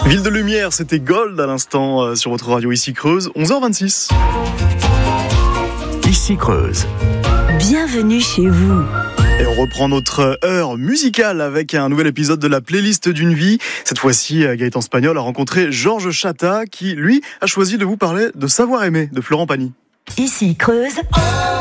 Ville de Lumière, c'était Gold à l'instant sur votre radio Ici Creuse, 11h26. Ici Creuse. Bienvenue chez vous. Et on reprend notre heure musicale avec un nouvel épisode de la playlist d'une vie. Cette fois-ci, Gaëtan Spagnol a rencontré Georges Chatta qui, lui, a choisi de vous parler de Savoir aimer de Florent Pagny. Ici Creuse.